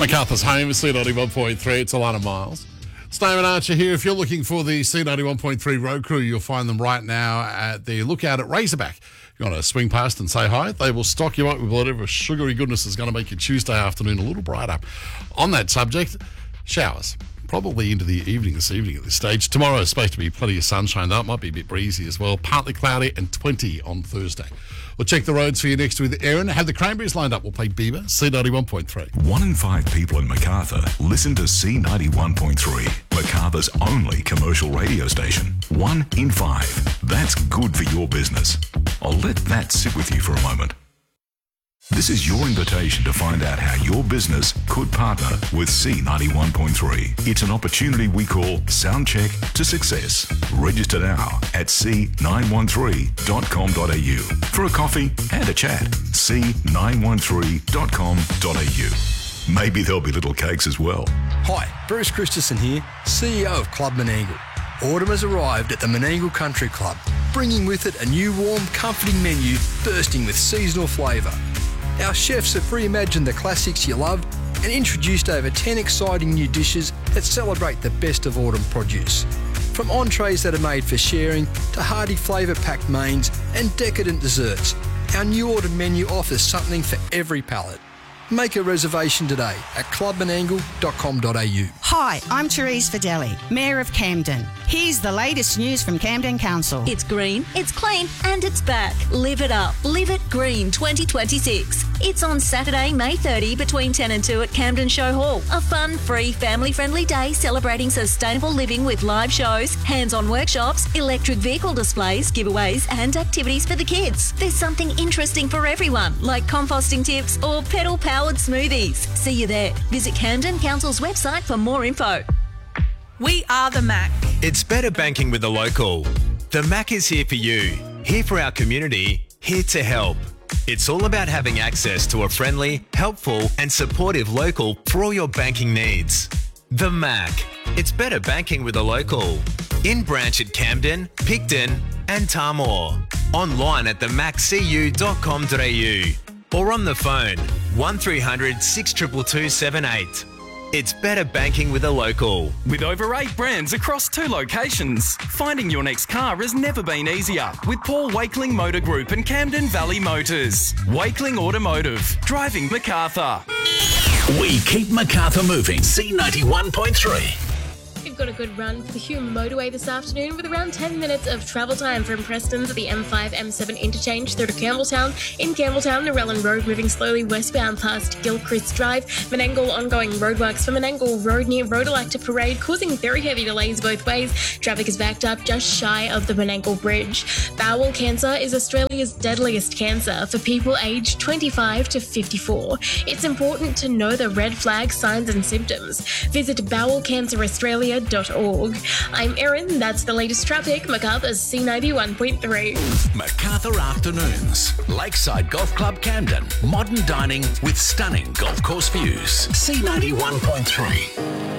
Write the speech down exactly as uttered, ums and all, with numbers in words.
Macarthur's home, C ninety-one point three. It's Alana Miles. It's Damon Archer here. If you're looking for the C ninety-one point three road crew, you'll find them right now at the lookout at Razorback. If you want to swing past and say hi, they will stock you up with whatever sugary goodness is going to make your Tuesday afternoon a little brighter. On that subject, showers. Probably into the evening this evening at this stage. Tomorrow is supposed to be plenty of sunshine, though. It might be a bit breezy as well. Partly cloudy and twenty on Thursday. We'll check the roads for you next with Aaron. Have the Cranberries lined up. We'll play Bieber, C ninety-one point three. One in five people in Macarthur listen to C ninety-one point three, Macarthur's only commercial radio station. One in five. That's good for your business. I'll let that sit with you for a moment. This is your invitation to find out how your business could partner with C ninety-one point three. It's an opportunity we call Soundcheck to Success. Register now at c nine one three dot com dot a u for a coffee and a chat. c nine one three dot com dot a u. Maybe there'll be little cakes as well. Hi, Bruce Christensen here, C E O of Club Menangle. Autumn has arrived at the Menangle Country Club, bringing with it a new warm, comforting menu bursting with seasonal flavour. Our chefs have reimagined the classics you love and introduced over ten exciting new dishes that celebrate the best of autumn produce. From entrees that are made for sharing to hearty flavour-packed mains and decadent desserts, our new autumn menu offers something for every palate. Make a reservation today at club menangle dot com dot a u. Hi, I'm Therese Fidelli, Mayor of Camden. Here's the latest news from Camden Council. It's green, it's clean, and it's back. Live it up. Live it green twenty twenty-six. It's on Saturday, May thirtieth between ten and two at Camden Show Hall. A fun, free, family-friendly day celebrating sustainable living with live shows, hands-on workshops, electric vehicle displays, giveaways, and activities for the kids. There's something interesting for everyone, like composting tips or pedal-powered smoothies. See you there. Visit Camden Council's website for more info. We are the Mac. It's better banking with the local. The Mac is here for you, here for our community, here to help. It's all about having access to a friendly, helpful and supportive local for all your banking needs. The Mac. It's better banking with a local. In branch at Camden, Picton and Tamor. Online at the mac c u dot com dot a u or on the phone one three hundred, six two two, two seven eight. It's better banking with a local. With over eight brands across two locations, finding your next car has never been easier with Paul Wakeling Motor Group and Camden Valley Motors. Wakeling Automotive, driving Macarthur. We keep Macarthur moving. C ninety-one point three. We've got a good run for the Hume Motorway this afternoon with around ten minutes of travel time from Preston's at the M five M seven interchange through to Campbelltown. In Campbelltown, Narellan Road moving slowly westbound past Gilchrist Drive. Menangle ongoing roadworks for Menangle Road near Rhodolacta Parade causing very heavy delays both ways. Traffic is backed up just shy of the Menangle Bridge. Bowel cancer is Australia's deadliest cancer for people aged twenty-five to fifty-four. It's important to know the red flag signs and symptoms. Visit bowel cancer australia dot org. I'm Erin, that's the latest traffic, Macarthur's C ninety-one point three. Macarthur Afternoons. Lakeside Golf Club Camden. Modern dining with stunning golf course views. C ninety-one point three.